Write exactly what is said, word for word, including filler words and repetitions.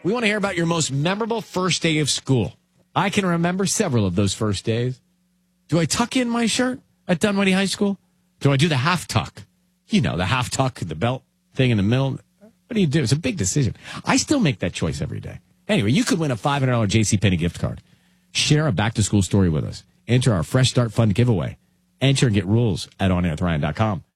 We want to hear about your most memorable first day of school. I can remember several of those first days. Do I tuck in my shirt at Dunwoody High School? Do I do the half tuck? You know, the half tuck, the belt thing in the middle. What do you do? It's a big decision. I still make that choice every day. Anyway, you could win a five hundred dollars JCPenney gift card. Share a back-to-school story with us. Enter our Fresh Start Fund giveaway. Enter and get rules at on air with ryan dot com.